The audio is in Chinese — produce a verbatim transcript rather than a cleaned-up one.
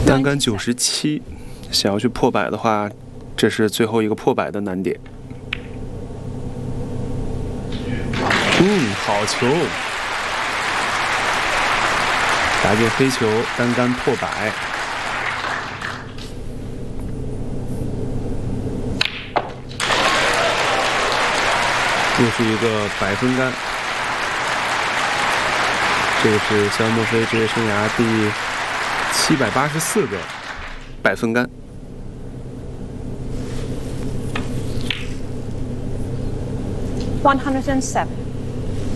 单杆九十七，想要去破百的话，这是最后一个破百的难点。嗯，好球！打进黑球，单杆破百。又是一个百分杆。这个是肖恩·墨菲职业生涯第七百八十四个百分杆。 one hundred seven.